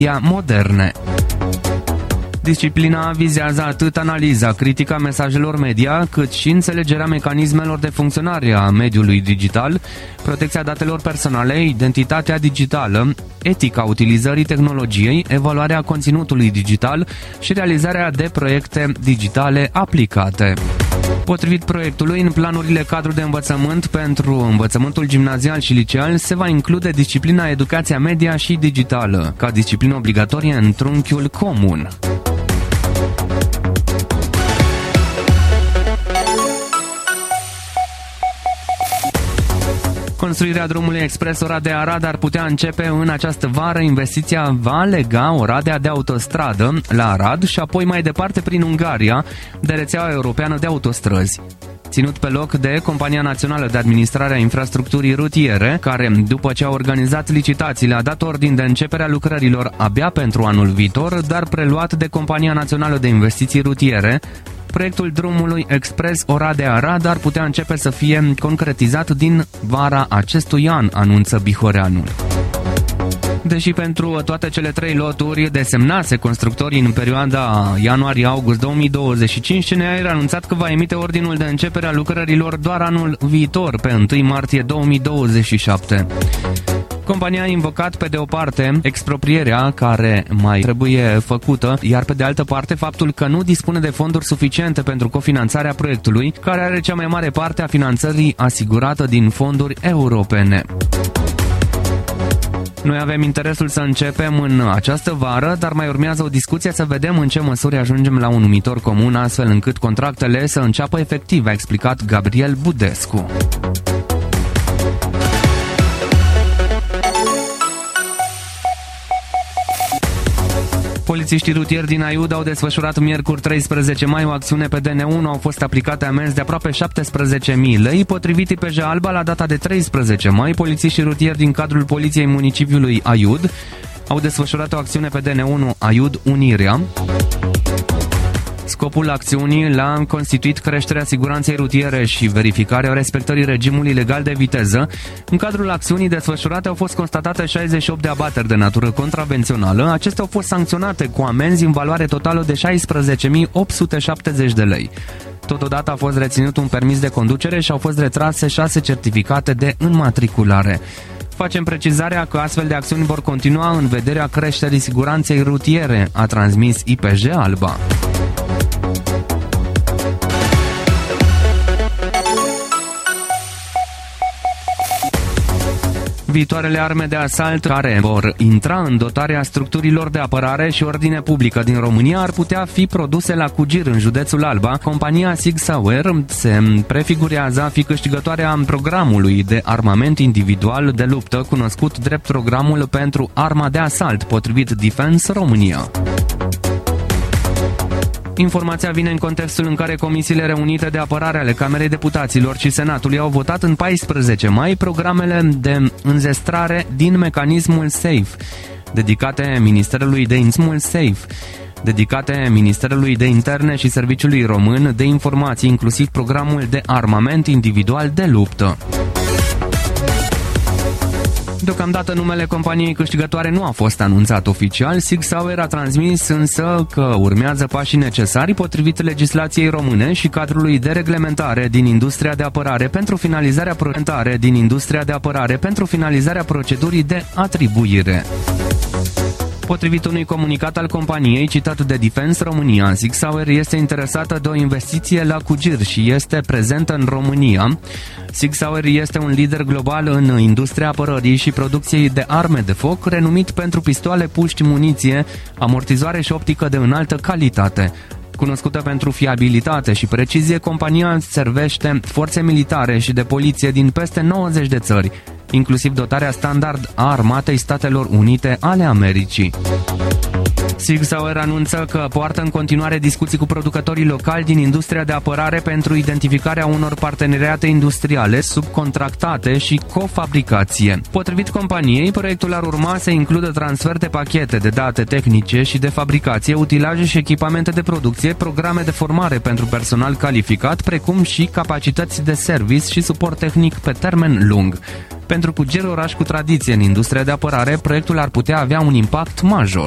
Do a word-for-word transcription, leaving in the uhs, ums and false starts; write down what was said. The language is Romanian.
moderne. Disciplina vizează atât analiza critică a mesajelor media, cât și înțelegerea mecanismelor de funcționare a mediului digital, protecția datelor personale, identitatea digitală, etica utilizării tehnologiei, evaluarea conținutului digital și realizarea de proiecte digitale aplicate. Potrivit proiectului, în planurile cadru de învățământ pentru învățământul gimnazial și liceal se va include disciplina educația media și digitală, ca disciplină obligatorie în trunchiul comun. Construirea drumului expres Oradea-Arad ar putea începe în această vară. Investiția va lega Oradea de autostradă la Arad și apoi mai departe prin Ungaria de rețeaua europeană de autostrăzi. Ținut pe loc de Compania Națională de Administrare a Infrastructurii Rutiere, care, după ce a organizat licitațiile, a dat ordin de începerea lucrărilor abia pentru anul viitor, dar preluat de Compania Națională de Investiții Rutiere, proiectul drumului expres Oradea-Arad ar putea începe să fie concretizat din vara acestui an, anunță Bihoreanul. Deși pentru toate cele trei loturi desemnase constructorii în perioada ianuarie-august două mii douăzeci și cinci, C N A R a anunțat că va emite ordinul de începere a lucrărilor doar anul viitor, pe întâi martie două mii douăzeci și șapte. Compania a invocat pe de o parte exproprierea care mai trebuie făcută, iar pe de altă parte faptul că nu dispune de fonduri suficiente pentru cofinanțarea proiectului, care are cea mai mare parte a finanțării asigurată din fonduri europene. Noi avem interesul să începem în această vară, dar mai urmează o discuție să vedem în ce măsuri ajungem la un numitor comun, astfel încât contractele să înceapă efectiv, a explicat Gabriel Budescu. Polițiștii rutieri din Aiud au desfășurat miercuri treisprezece mai o acțiune pe D N unu, au fost aplicate amenzi de aproape șaptesprezece mii lei. Potrivit I P J Alba, la data de treisprezece mai, polițiștii rutieri din cadrul Poliției Municipiului Aiud au desfășurat o acțiune pe D N unu Aiud Unirea. Scopul acțiunii l-a constituit creșterea siguranței rutiere și verificarea respectării regimului legal de viteză. În cadrul acțiunii desfășurate au fost constatate șaizeci și opt de abateri de natură contravențională. Acestea au fost sancționate cu amenzi în valoare totală de șaisprezece mii opt sute șaptezeci de lei. Totodată a fost reținut un permis de conducere și au fost retrase șase certificate de înmatriculare. Facem precizarea că astfel de acțiuni vor continua în vederea creșterii siguranței rutiere, a transmis I P J Alba. Viitoarele arme de asalt care vor intra în dotarea structurilor de apărare și ordine publică din România ar putea fi produse la Cugir, în județul Alba. Compania Sig Sauer se prefigurează a fi câștigătoarea programului de armament individual de luptă, cunoscut drept programul pentru arma de asalt, potrivit Defense România. Informația vine în contextul în care Comisiile Reunite de Apărare ale Camerei Deputaților și Senatului au votat în paisprezece mai programele de înzestrare din mecanismul SAFE, dedicate Ministerului de Insmul SAFE, dedicate Ministerului de Interne și Serviciului Român de Informații, inclusiv programul de armament individual de luptă. Deocamdată numele companiei câștigătoare nu a fost anunțat oficial. Sig Sauer a transmis însă că urmează pașii necesari potrivit legislației române și cadrului de reglementare din industria de apărare pentru finalizarea procedurei din industria de apărare pentru finalizarea procedurii de atribuire. Potrivit unui comunicat al companiei citat de Defense România, Sig Sauer este interesată de o investiție la Cugir și este prezentă în România. Sig Sauer este un lider global în industria apărării și producției de arme de foc, renumit pentru pistoale, puști, muniție, amortizoare și optică de înaltă calitate. Cunoscută pentru fiabilitate și precizie, compania servește forțe militare și de poliție din peste nouăzeci de țări, inclusiv dotarea standard a Armatei Statelor Unite ale Americii. Sig Sauer anunță că poartă în continuare discuții cu producătorii locali din industria de apărare pentru identificarea unor parteneriate industriale, subcontractate și cofabricație. Potrivit companiei, proiectul ar urma să includă transfer de pachete de date tehnice și de fabricație, utilaje și echipamente de producție, programe de formare pentru personal calificat, precum și capacități de service și suport tehnic pe termen lung. Pentru Cugir, oraș cu tradiție în industria de apărare, proiectul ar putea avea un impact major.